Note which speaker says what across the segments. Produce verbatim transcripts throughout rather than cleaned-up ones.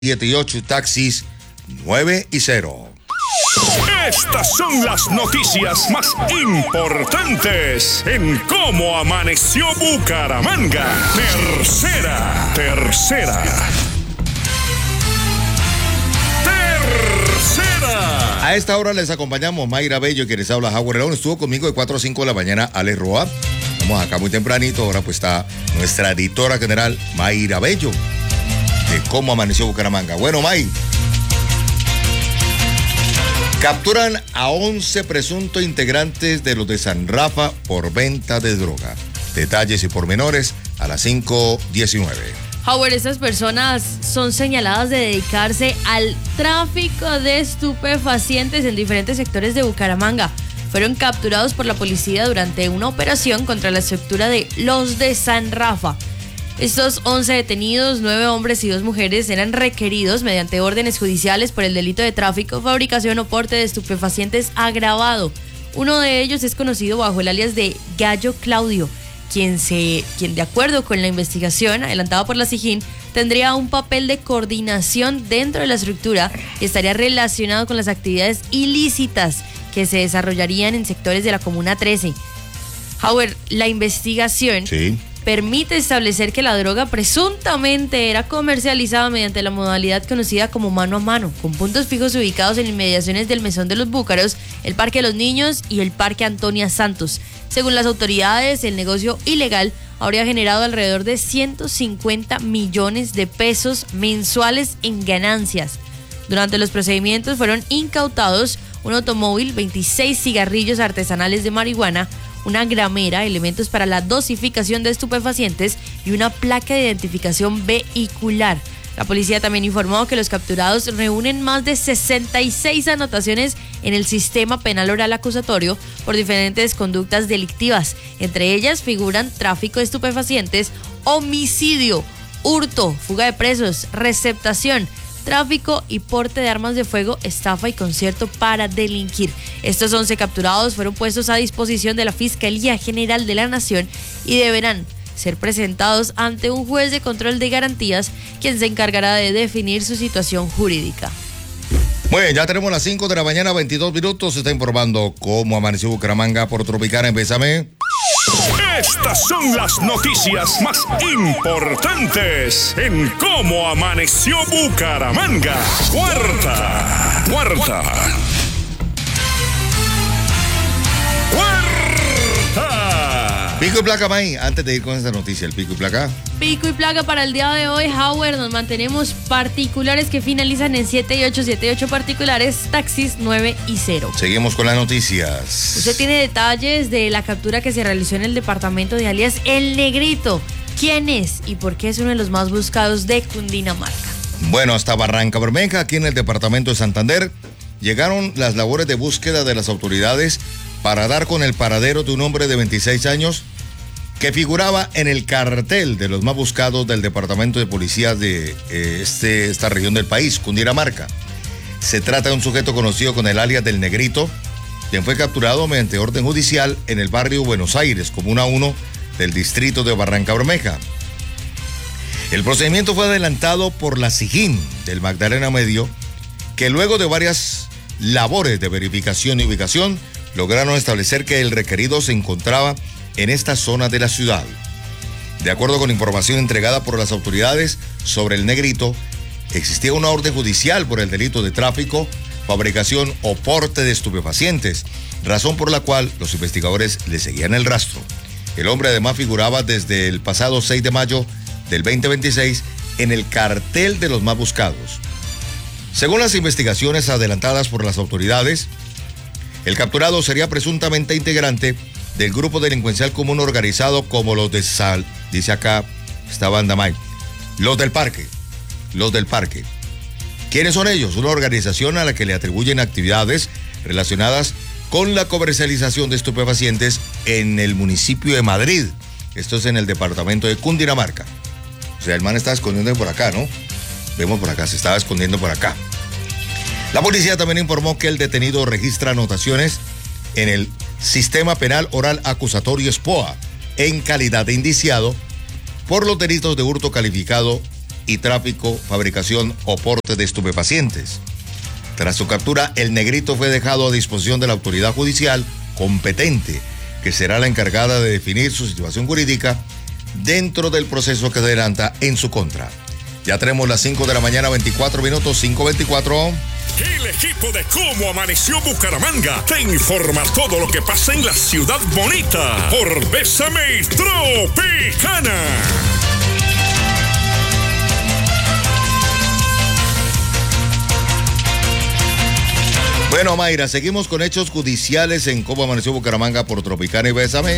Speaker 1: siete y ocho, taxis nueve y cero.
Speaker 2: Estas son las noticias más importantes en Cómo Amaneció Bucaramanga. Tercera, tercera. Tercera.
Speaker 1: A esta hora les acompañamos Mayra Bello, quien les habla Howard León. Estuvo conmigo de cuatro a cinco de la mañana Alex Roa. Estamos acá muy tempranito. Ahora pues está nuestra editora general Mayra Bello de Cómo Amaneció Bucaramanga. Bueno, May. Capturan a once presuntos integrantes de los de San Rafa por venta de droga. Detalles y pormenores a las cinco diecinueve.
Speaker 3: Howard, estas personas son señaladas de dedicarse al tráfico de estupefacientes en diferentes sectores de Bucaramanga. Fueron capturados por la policía durante una operación contra la estructura de los de San Rafa. Estos once detenidos, nueve hombres y dos mujeres, eran requeridos mediante órdenes judiciales por el delito de tráfico, fabricación o porte de estupefacientes agravado. Uno de ellos es conocido bajo el alias de Gallo Claudio, quien, se, quien de acuerdo con la investigación adelantada por la SIJIN, tendría un papel de coordinación dentro de la estructura y estaría relacionado con las actividades ilícitas que se desarrollarían en sectores de la Comuna trece. Howard, la investigación...
Speaker 1: Sí.
Speaker 3: permite establecer que la droga presuntamente era comercializada mediante la modalidad conocida como mano a mano, con puntos fijos ubicados en inmediaciones del Mesón de los Búcaros, el Parque de los Niños y el Parque Antonia Santos. Según las autoridades, el negocio ilegal habría generado alrededor de ciento cincuenta millones de pesos mensuales en ganancias. Durante los procedimientos fueron incautados un automóvil, veintiséis cigarrillos artesanales de marihuana, una gramera, elementos para la dosificación de estupefacientes y una placa de identificación vehicular. La policía también informó que los capturados reúnen más de sesenta y seis anotaciones en el sistema penal oral acusatorio por diferentes conductas delictivas. Entre ellas figuran tráfico de estupefacientes, homicidio, hurto, fuga de presos, receptación, tráfico y porte de armas de fuego, estafa y concierto para delinquir. Estos once capturados fueron puestos a disposición de la Fiscalía General de la Nación y deberán ser presentados ante un juez de control de garantías, quien se encargará de definir su situación jurídica.
Speaker 1: Bueno, ya tenemos las cinco de la mañana, veintidós minutos. Se está informando Cómo Amaneció Bucaramanga por Tropicana. Empezame.
Speaker 2: Estas son las noticias más importantes en Cómo Amaneció Bucaramanga. Cuarta, cuarta, cuarta.
Speaker 1: Pico y placa, May, antes de ir con esta noticia, el pico y placa.
Speaker 3: Pico y placa para el día de hoy, Howard. Nos mantenemos particulares que finalizan en siete y ocho, siete y ocho particulares, taxis nueve y cero.
Speaker 1: Seguimos con las noticias.
Speaker 3: Usted tiene detalles de la captura que se realizó en el departamento de alias El Negrito. ¿Quién es y por qué es uno de los más buscados de Cundinamarca?
Speaker 1: Bueno, hasta Barranca Bermeja, aquí en el departamento de Santander, llegaron las labores de búsqueda de las autoridades para dar con el paradero de un hombre de veintiséis años que figuraba en el cartel de los más buscados del Departamento de Policía de eh, este, esta región del país, Cundinamarca. Se trata de un sujeto conocido con el alias del Negrito, quien fue capturado mediante orden judicial en el barrio Buenos Aires, Comuna uno del distrito de Barranca Bermeja. El procedimiento fue adelantado por la SIJIN del Magdalena Medio, que luego de varias labores de verificación y ubicación, lograron establecer que el requerido se encontraba en esta zona de la ciudad. De acuerdo con información entregada por las autoridades sobre el Negrito, existía una orden judicial por el delito de tráfico, fabricación o porte de estupefacientes, razón por la cual los investigadores le seguían el rastro. El hombre además figuraba desde el pasado seis de mayo del veinte veintiséis en el cartel de los más buscados. Según las investigaciones adelantadas por las autoridades, el capturado sería presuntamente integrante del grupo delincuencial común organizado como los de Sal, dice acá esta banda May, los del Parque, los del Parque. ¿Quiénes son ellos? Una organización a la que le atribuyen actividades relacionadas con la comercialización de estupefacientes en el municipio de Madrid. Esto es en el departamento de Cundinamarca. O sea, el man está escondiendo por acá, ¿no? Vemos por acá, se estaba escondiendo por acá. La policía también informó que el detenido registra anotaciones en el Sistema Penal Oral Acusatorio S P O A en calidad de indiciado por los delitos de hurto calificado y tráfico, fabricación o porte de estupefacientes. Tras su captura, el negrito fue dejado a disposición de la autoridad judicial competente, que será la encargada de definir su situación jurídica dentro del proceso que adelanta en su contra. Ya tenemos las cinco de la mañana, veinticuatro minutos, cinco veinticuatro.
Speaker 2: El equipo de Cómo Amaneció Bucaramanga te informa todo lo que pasa en la ciudad bonita por Bésame Tropicana.
Speaker 1: Bueno, Mayra, seguimos con hechos judiciales en Cómo Amaneció Bucaramanga por Tropicana y Bésame.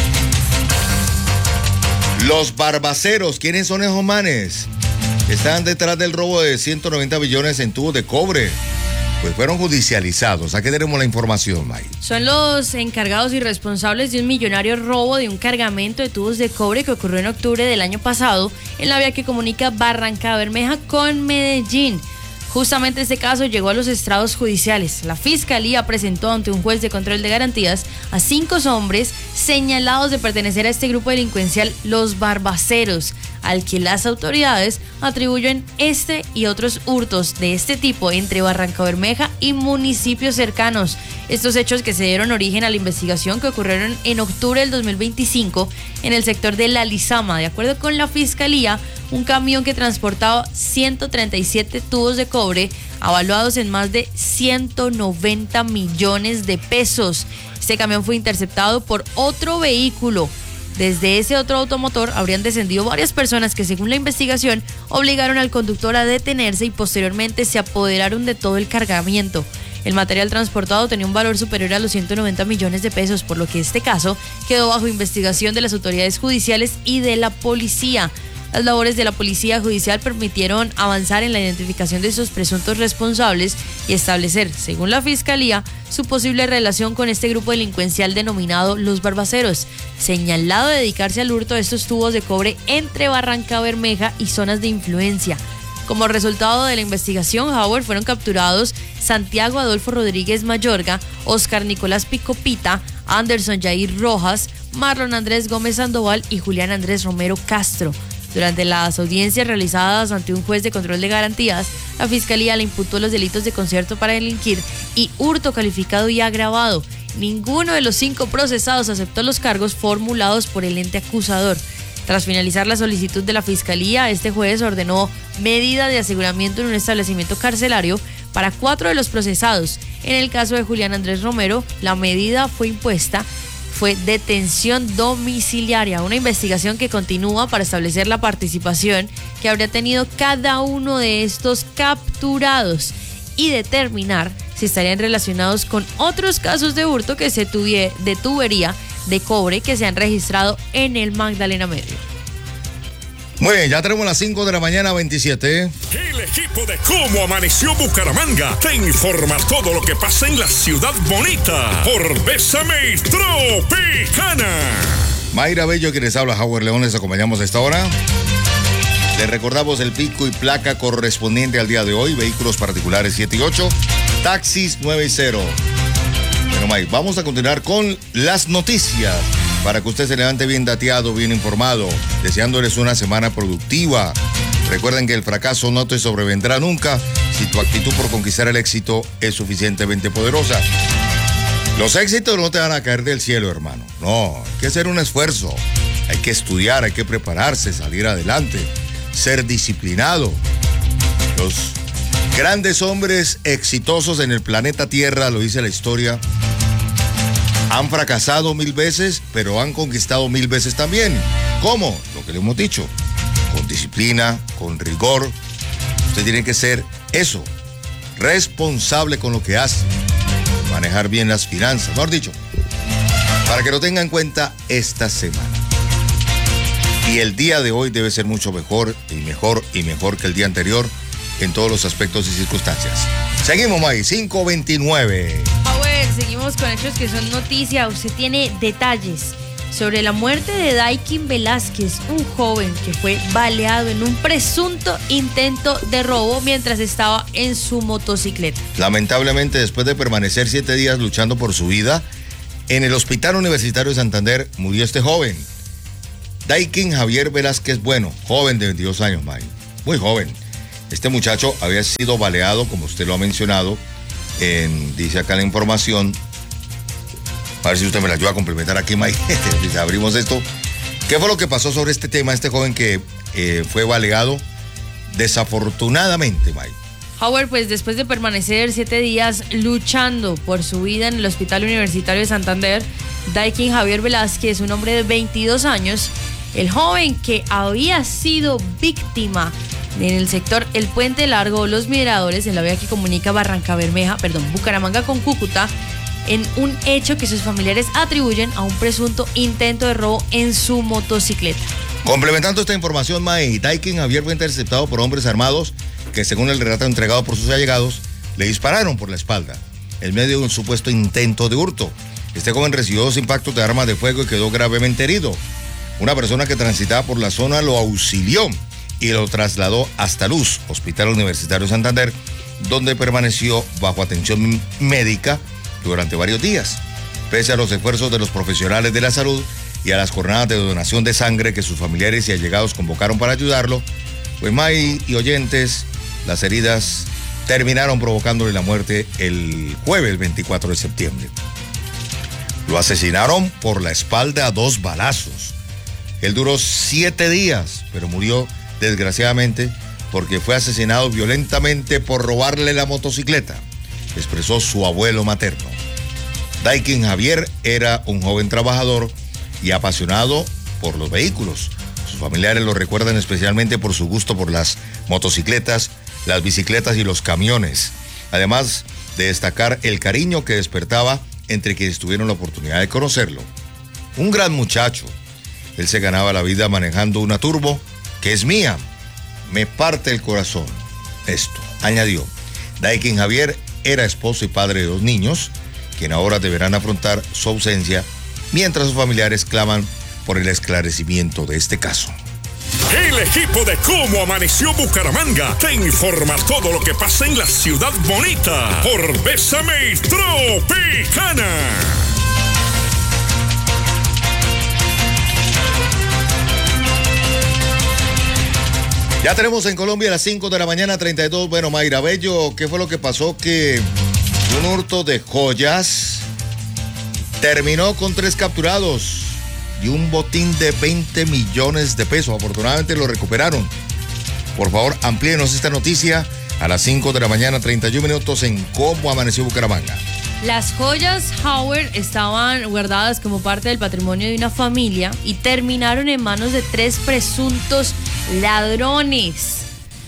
Speaker 1: Los barbaceros, ¿quiénes son esos manes? Están detrás del robo de ciento noventa millones en tubos de cobre. Pues fueron judicializados. Aquí tenemos la información, May.
Speaker 3: Son los encargados y responsables de un millonario robo de un cargamento de tubos de cobre que ocurrió en octubre del año pasado en la vía que comunica Barranca Bermeja con Medellín. Justamente este caso llegó a los estrados judiciales. La Fiscalía presentó ante un juez de control de garantías a cinco hombres señalados de pertenecer a este grupo delincuencial, los barbaceros, al que las autoridades atribuyen este y otros hurtos de este tipo entre Barranca Bermeja y municipios cercanos. Estos hechos que se dieron origen a la investigación que ocurrieron en octubre del dos mil veinticinco en el sector de La Lizama. De acuerdo con la Fiscalía, un camión que transportaba ciento treinta y siete tubos de cobre avaluados en más de ciento noventa millones de pesos. Este camión fue interceptado por otro vehículo. Desde ese otro automotor habrían descendido varias personas que, según la investigación, obligaron al conductor a detenerse y posteriormente se apoderaron de todo el cargamento. El material transportado tenía un valor superior a los ciento noventa millones de pesos, por lo que este caso quedó bajo investigación de las autoridades judiciales y de la policía. Las labores de la Policía Judicial permitieron avanzar en la identificación de estos presuntos responsables y establecer, según la Fiscalía, su posible relación con este grupo delincuencial denominado Los Barbaceros, señalado de dedicarse al hurto de estos tubos de cobre entre Barranca Bermeja y zonas de influencia. Como resultado de la investigación, Howard, fueron capturados Santiago Adolfo Rodríguez Mayorga, Oscar Nicolás Picopita, Anderson Jair Rojas, Marlon Andrés Gómez Sandoval y Julián Andrés Romero Castro. Durante las audiencias realizadas ante un juez de control de garantías, la Fiscalía le imputó los delitos de concierto para delinquir y hurto calificado y agravado. Ninguno de los cinco procesados aceptó los cargos formulados por el ente acusador. Tras finalizar la solicitud de la Fiscalía, este juez ordenó medida de aseguramiento en un establecimiento carcelario para cuatro de los procesados. En el caso de Julián Andrés Romero, la medida fue impuesta fue detención domiciliaria, una investigación que continúa para establecer la participación que habría tenido cada uno de estos capturados y determinar si estarían relacionados con otros casos de hurto que se tuvie, de tubería de cobre que se han registrado en el Magdalena Medio.
Speaker 1: Muy bien, ya tenemos las cinco de la mañana, veintisiete.
Speaker 2: El equipo de Cómo Amaneció Bucaramanga te informa todo lo que pasa en la ciudad bonita por Bésame Tropicana.
Speaker 1: Mayra Bello, quienes habla, Howard León, les acompañamos a esta hora. Les recordamos el pico y placa correspondiente al día de hoy, vehículos particulares siete y ocho, taxis nueve y cero. Bueno, May, vamos a continuar con las noticias para que usted se levante bien dateado, bien informado, deseándoles una semana productiva. Recuerden que el fracaso no te sobrevendrá nunca si tu actitud por conquistar el éxito es suficientemente poderosa. Los éxitos no te van a caer del cielo, hermano. No, hay que hacer un esfuerzo, hay que estudiar, hay que prepararse, salir adelante, ser disciplinado. Los grandes hombres exitosos en el planeta Tierra, lo dice la historia, han fracasado mil veces, pero han conquistado mil veces también. ¿Cómo? Lo que le hemos dicho, con disciplina, con rigor. Usted tiene que ser eso, responsable con lo que hace, manejar bien las finanzas, mejor dicho, para que lo tenga en cuenta esta semana. Y el día de hoy debe ser mucho mejor y mejor y mejor que el día anterior en todos los aspectos y circunstancias. Seguimos, May, cinco veintinueve.
Speaker 3: A ver, seguimos con hechos que son noticia. Usted tiene detalles sobre la muerte de Daikin Velázquez, un joven que fue baleado en un presunto intento de robo mientras estaba en su motocicleta.
Speaker 1: Lamentablemente, después de permanecer siete días luchando por su vida, en el Hospital Universitario de Santander murió este joven. Daikin Javier Velázquez Bueno, joven de veintidós años, May. muy joven. Este muchacho había sido baleado, como usted lo ha mencionado, en, dice acá la información. A ver si usted me la ayuda a complementar aquí, Mike. Abrimos esto. ¿Qué fue lo que pasó sobre este tema? Este joven que eh, fue baleado desafortunadamente, Mike.
Speaker 3: Howard, pues después de permanecer siete días luchando por su vida en el Hospital Universitario de Santander, Daikin Javier Velázquez, un hombre de veintidós años, el joven que había sido víctima en el sector El Puente Largo, Los Miradores, en la vía que comunica Barranca Bermeja, perdón, Bucaramanga con Cúcuta, en un hecho que sus familiares atribuyen a un presunto intento de robo en su motocicleta.
Speaker 1: Complementando esta información, Mae, Daikin Javier fue interceptado por hombres armados que, según el relato entregado por sus allegados, le dispararon por la espalda en medio de un supuesto intento de hurto. Este joven recibió dos impactos de arma de fuego y quedó gravemente herido. Una persona que transitaba por la zona lo auxilió y lo trasladó hasta Luz, Hospital Universitario de Santander, donde permaneció bajo atención médica durante varios días. Pese a los esfuerzos de los profesionales de la salud y a las jornadas de donación de sangre que sus familiares y allegados convocaron para ayudarlo, pues May y oyentes, las heridas terminaron provocándole la muerte el jueves veinticuatro de septiembre. Lo asesinaron por la espalda a dos balazos. Él duró siete días, pero murió desgraciadamente porque fue asesinado violentamente por robarle la motocicleta, expresó su abuelo materno. Daikin Javier era un joven trabajador y apasionado por los vehículos. Sus familiares lo recuerdan especialmente por su gusto por las motocicletas, las bicicletas y los camiones, además de destacar el cariño que despertaba entre quienes tuvieron la oportunidad de conocerlo. Un gran muchacho. Él se ganaba la vida manejando una turbo que es mía. Me parte el corazón. Esto, añadió. Daikin Javier era esposo y padre de dos niños, quien ahora deberán afrontar su ausencia, mientras sus familiares claman por el esclarecimiento de este caso.
Speaker 2: El equipo de Cómo Amaneció Bucaramanga te informa todo lo que pasa en la ciudad bonita por Bésame Tropicana.
Speaker 1: Ya tenemos en Colombia a las cinco de la mañana, treinta y dos. Bueno, Mayra Bello, ¿qué fue lo que pasó? Que un hurto de joyas terminó con tres capturados y un botín de veinte millones de pesos. Afortunadamente lo recuperaron. Por favor, amplíenos esta noticia a las cinco de la mañana, treinta y un minutos en Cómo Amaneció Bucaramanga.
Speaker 3: Las joyas Howard estaban guardadas como parte del patrimonio de una familia y terminaron en manos de tres presuntos ladrones.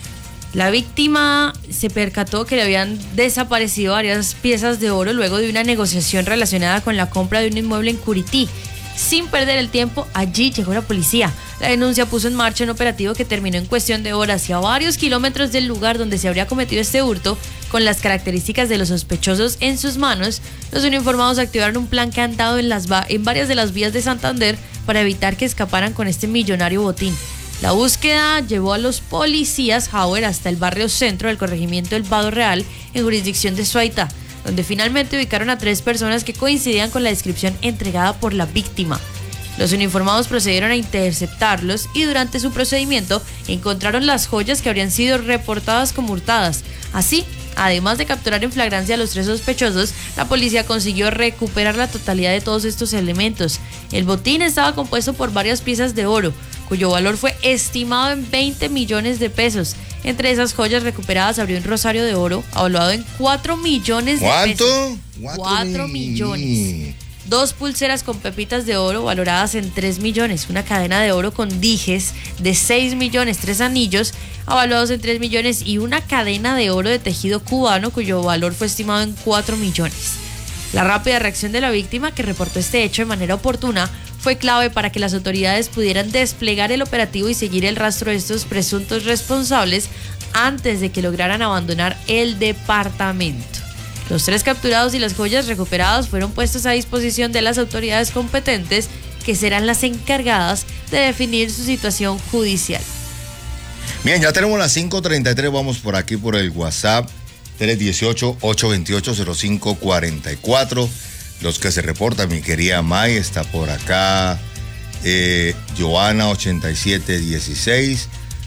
Speaker 3: La víctima se percató que le habían desaparecido varias piezas de oro luego de una negociación relacionada con la compra de un inmueble en Curití. Sin perder el tiempo, allí llegó la policía. La denuncia puso en marcha un operativo que terminó en cuestión de horas y a varios kilómetros del lugar donde se habría cometido este hurto. Con las características de los sospechosos en sus manos, los uniformados activaron un plan cantado en, las va- en varias de las vías de Santander para evitar que escaparan con este millonario botín. La búsqueda llevó a los policías Howard hasta el barrio centro del corregimiento del Vado Real, en jurisdicción de Suaita, donde finalmente ubicaron a tres personas que coincidían con la descripción entregada por la víctima. Los uniformados procedieron a interceptarlos y durante su procedimiento encontraron las joyas que habrían sido reportadas como hurtadas. Así, además de capturar en flagrancia a los tres sospechosos, la policía consiguió recuperar la totalidad de todos estos elementos. El botín estaba compuesto por varias piezas de oro, cuyo valor fue estimado en veinte millones de pesos. Entre esas joyas recuperadas habría un rosario de oro valuado en cuatro millones de
Speaker 1: ¿Cuánto?
Speaker 3: pesos.
Speaker 1: ¿Cuánto?
Speaker 3: cuatro millones. Dos pulseras con pepitas de oro valoradas en tres millones, una cadena de oro con dijes de seis millones, tres anillos avaluados en tres millones y una cadena de oro de tejido cubano cuyo valor fue estimado en cuatro millones. La rápida reacción de la víctima, que reportó este hecho de manera oportuna, fue clave para que las autoridades pudieran desplegar el operativo y seguir el rastro de estos presuntos responsables antes de que lograran abandonar el departamento. Los tres capturados y las joyas recuperadas fueron puestos a disposición de las autoridades competentes, que serán las encargadas de definir su situación judicial.
Speaker 1: Bien, ya tenemos las cinco treinta y tres, vamos por aquí por el WhatsApp, tres uno ocho, ocho dos ocho, cero cinco cuatro cuatro. Los que se reportan, mi querida May, está por acá, eh, Joana ochenta y siete dieciséis,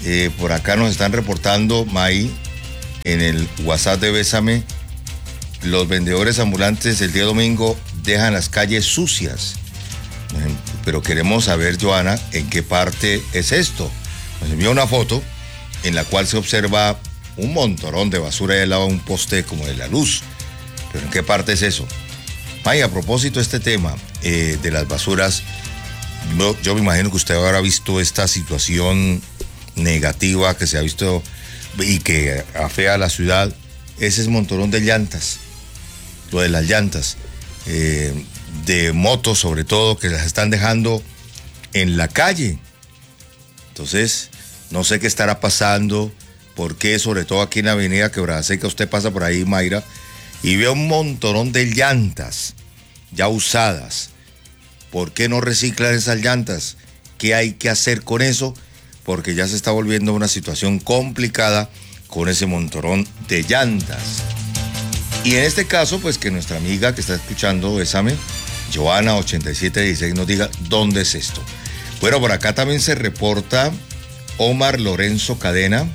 Speaker 1: Eh, por acá nos están reportando, May, en el WhatsApp de Bésame, los vendedores ambulantes el día domingo dejan las calles sucias. Pero queremos saber, Joana, en qué parte es esto. Nos envió una foto en la cual se observa un montonón de basura al lado de un poste como de la luz. Pero en qué parte es eso. May, a propósito de este tema eh, de las basuras, yo, yo me imagino que usted habrá visto esta situación negativa que se ha visto y que afea a la ciudad. Ese es montonón de llantas, lo de las llantas, eh, de motos sobre todo, que las están dejando en la calle. Entonces, no sé qué estará pasando, por qué, sobre todo aquí en la avenida Quebrada Seca, usted pasa por ahí, Mayra, y ve un montonón de llantas ya usadas. ¿Por qué no reciclan esas llantas? ¿Qué hay que hacer con eso? Porque ya se está volviendo una situación complicada con ese montonón de llantas. Y en este caso, pues que nuestra amiga que está escuchando, Bésame, Joana ochenta y siete dieciséis, nos diga dónde es esto. Bueno, por acá también se reporta Omar Lorenzo Cadena.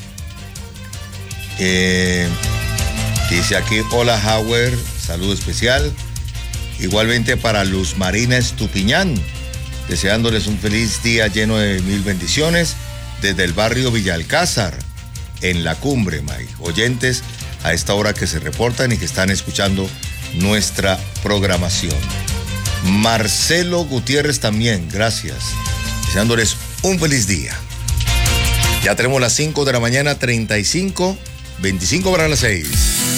Speaker 1: Eh, dice aquí, hola Howard, saludo especial. Igualmente para Luz Marina Estupiñán, deseándoles un feliz día lleno de mil bendiciones desde el barrio Villalcázar, en La Cumbre, May. Oyentes a esta hora que se reportan y que están escuchando nuestra programación. Marcelo Gutiérrez también, gracias. Deseándoles un feliz día. Ya tenemos las cinco de la mañana, treinta y cinco, veinticinco para las seis.